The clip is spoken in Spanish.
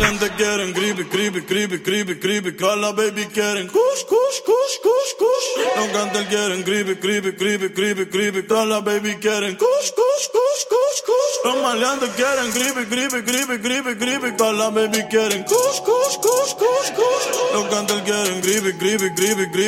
maleantes quieren creepy, creepy, creepy, creepy, creepy. Todas las baby quieren kush, kush, kush, kush, kush. Los cantantes quieren creepy, creepy, creepy, creepy, creepy. Todas las baby quieren kush, kush, kush, kush, kush. Los maleantes quieren creepy, creepy, creepy, creepy, creepy. Todas las baby quieren kush, kush, kush, kush, kush. Los cantantes quieren creepy, creepy, creepy, creepy.